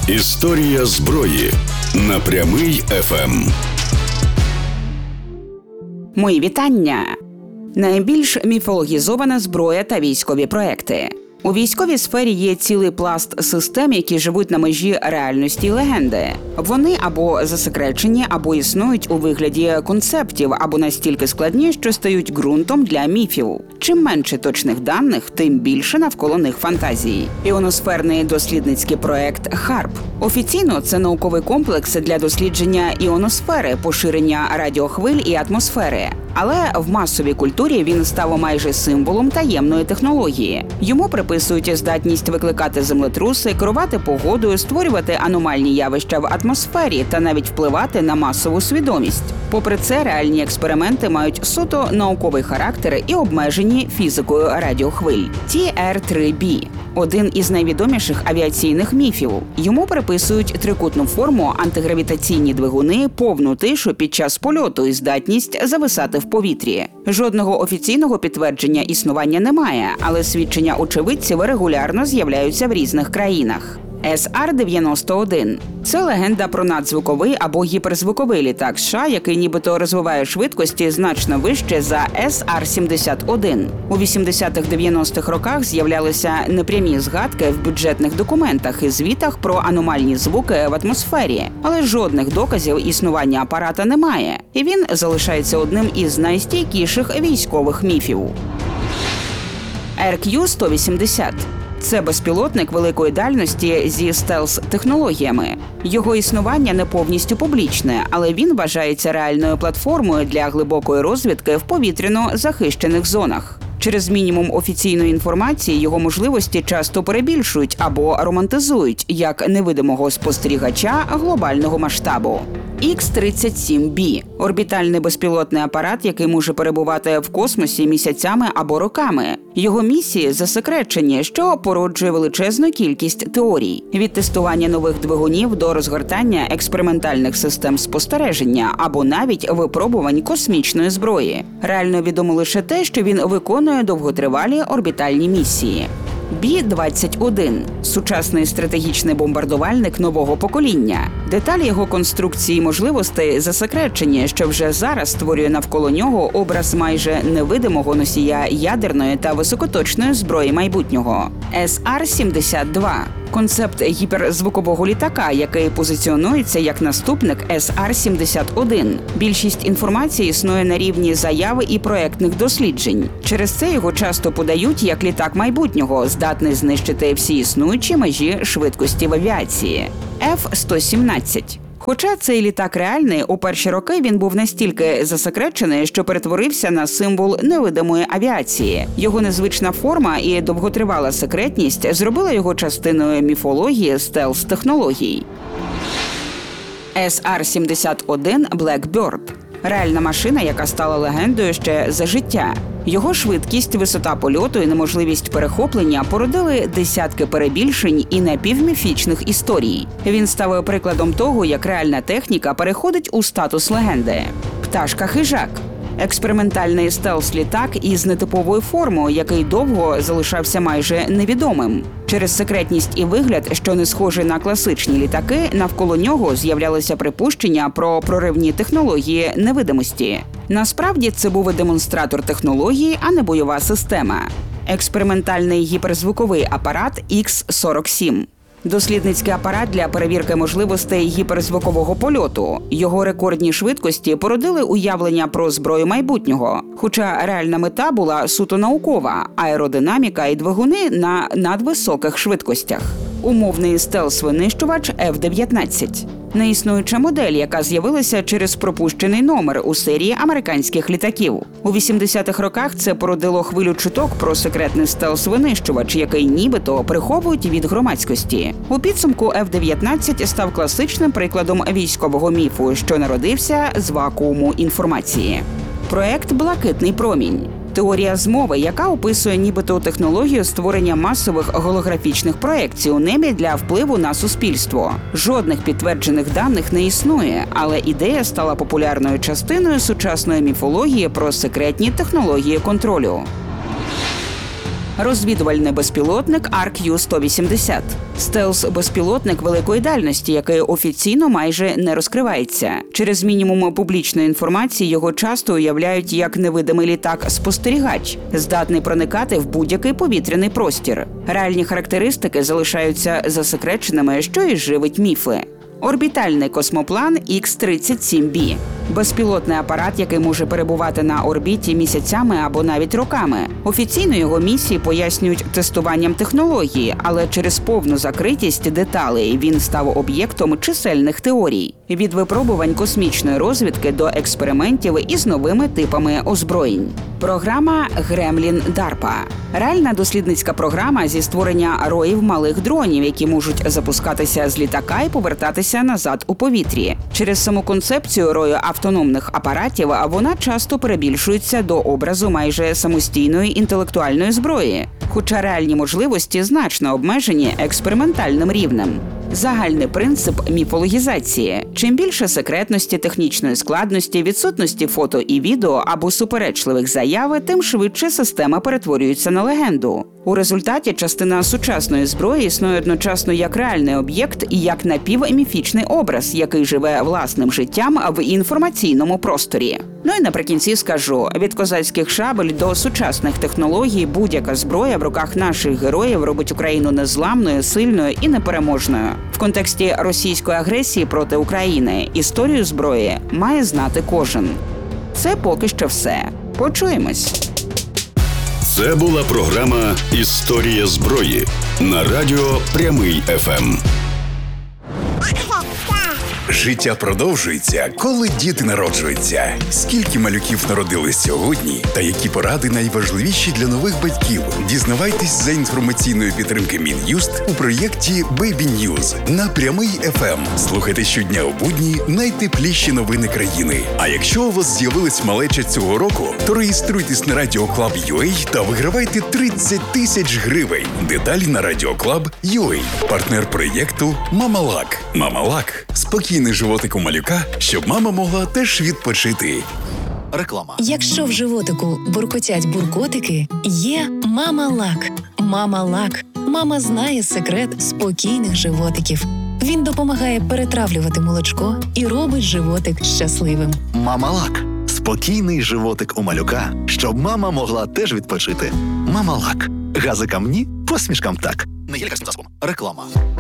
Історія зброї на Прямий ФМ. Мої вітання! Найбільш міфологізована зброя та військові проекти. У військовій сфері є цілий пласт систем, які живуть на межі реальності й легенди. Вони або засекречені, або існують у вигляді концептів, або настільки складні, що стають ґрунтом для міфів. Чим менше точних даних, тим більше навколо них фантазії. Іоносферний дослідницький проект «Харп». Офіційно це науковий комплекс для дослідження іоносфери, поширення радіохвиль і атмосфери. Але в масовій культурі він став майже символом таємної технології. Йому приписують здатність викликати землетруси, керувати погодою, створювати аномальні явища в атмосфері та навіть впливати на масову свідомість. Попри це, реальні експерименти мають суто науковий характер і обмежені фізикою радіохвиль. TR-3B – один із найвідоміших авіаційних міфів. Йому приписують трикутну форму, антигравітаційні двигуни, повну тишу під час польоту і здатність зависати в повітрі. Жодного офіційного підтвердження існування немає, але свідчення очевидців регулярно з'являються в різних країнах. SR-91 – це легенда про надзвуковий або гіперзвуковий літак США, який нібито розвиває швидкості значно вище за SR-71. У 80-х-90-х роках з'являлися непрямі згадки в бюджетних документах і звітах про аномальні звуки в атмосфері, але жодних доказів існування апарата немає, і він залишається одним із найстійкіших військових міфів. RQ-180 – це безпілотник великої дальності зі стелс-технологіями. Його існування не повністю публічне, але він вважається реальною платформою для глибокої розвідки в повітряно-захищених зонах. Через мінімум офіційної інформації його можливості часто перебільшують або романтизують як невидимого спостерігача глобального масштабу. Х-37B – орбітальний безпілотний апарат, який може перебувати в космосі місяцями або роками. Його місії засекречені, що породжує величезну кількість теорій. Від тестування нових двигунів до розгортання експериментальних систем спостереження або навіть випробувань космічної зброї. Реально відомо лише те, що він виконує довготривалі орбітальні місії. Бі-21 – сучасний стратегічний бомбардувальник нового покоління. Деталі його конструкції і можливостей засекречені, що вже зараз створює навколо нього образ майже невидимого носія ядерної та високоточної зброї майбутнього. SR-72 – концепт гіперзвукового літака, який позиціонується як наступник SR-71. Більшість інформації існує на рівні заяви і проектних досліджень. Через це його часто подають як літак майбутнього, здатний знищити всі існуючі межі швидкості в авіації. F-117. Хоча цей літак реальний, у перші роки він був настільки засекречений, що перетворився на символ невидимої авіації. Його незвична форма і довготривала секретність зробила його частиною міфології стелс-технологій. SR-71 Blackbird – реальна машина, яка стала легендою ще за життя. Його швидкість, висота польоту і неможливість перехоплення породили десятки перебільшень і напівміфічних історій. Він став прикладом того, як реальна техніка переходить у статус легенди. Пташка-хижак – експериментальний стелс-літак із нетиповою формою, який довго залишався майже невідомим. Через секретність і вигляд, що не схожий на класичні літаки, навколо нього з'являлися припущення про проривні технології невидимості. Насправді це був демонстратор технології, а не бойова система. Експериментальний гіперзвуковий апарат Х-47. Дослідницький апарат для перевірки можливостей гіперзвукового польоту. Його рекордні швидкості породили уявлення про зброю майбутнього. Хоча реальна мета була суто наукова – аеродинаміка і двигуни на надвисоких швидкостях. Умовний стелс-винищувач F-19. Неіснуюча модель, яка з'явилася через пропущений номер у серії американських літаків. У 80-х роках це породило хвилю чуток про секретний стелс-винищувач, який нібито приховують від громадськості. У підсумку F-19 став класичним прикладом військового міфу, що народився з вакууму інформації. Проект «Блакитний промінь». Теорія змови, яка описує нібито технологію створення масових голографічних проекцій у небі для впливу на суспільство. Жодних підтверджених даних не існує, але ідея стала популярною частиною сучасної міфології про секретні технології контролю. Розвідувальний безпілотник RQ-180. Стелс-безпілотник великої дальності, який офіційно майже не розкривається. Через мінімум публічної інформації його часто уявляють як невидимий літак-спостерігач, здатний проникати в будь-який повітряний простір. Реальні характеристики залишаються засекреченими, що і живить міфи. Орбітальний космоплан Х-37B – безпілотний апарат, який може перебувати на орбіті місяцями або навіть роками. Офіційно його місії пояснюють тестуванням технології, але через повну закритість деталей він став об'єктом чисельних теорій. Від випробувань космічної розвідки до експериментів із новими типами озброєнь. Програма «Гремлін DARPA» – реальна дослідницька програма зі створення роїв малих дронів, які можуть запускатися з літака і повертатися назад у повітрі. Через саму концепцію рою автономних апаратів вона часто перебільшується до образу майже самостійної інтелектуальної зброї, хоча реальні можливості значно обмежені експериментальним рівнем. Загальний принцип міфологізації. Чим більше секретності, технічної складності, відсутності фото і відео або суперечливих заяв, тим швидше система перетворюється на легенду. У результаті частина сучасної зброї існує одночасно як реальний об'єкт і як напівміфічний образ, який живе власним життям в інформаційному просторі. Ну і наприкінці скажу, від козацьких шабель до сучасних технологій будь-яка зброя в руках наших героїв робить Україну незламною, сильною і непереможною. В контексті російської агресії проти України історію зброї має знати кожен. Це поки що все. Почуємось. Це була програма «Історія зброї» на радіо «Прямий ФМ». Життя продовжується, коли діти народжуються. Скільки малюків народились сьогодні та які поради найважливіші для нових батьків? Дізнавайтесь за інформаційної підтримки Мін'юст у проєкті Baby News на Прямий ФМ. Слухайте щодня у будні найтепліші новини країни. А якщо у вас з'явилась малеча цього року, то реєструйтесь на RadioClub.ua та вигравайте 30 тисяч гривень. Деталі на RadioClub.ua. Партнер проєкту «Мамалак». «Мамалак» – спокійний животик у малюка, щоб мама могла теж відпочити. Реклама. Якщо в животику буркотять буркотики, є «Мамалак». «Мамалак». Мама знає секрет спокійних животиків. Він допомагає перетравлювати молочко і робить животик щасливим. Мамалак. Спокійний животик у малюка, щоб мама могла теж відпочити. Мамалак. Газикам ні, посмішкам так. Не є лікарським засобом. Реклама.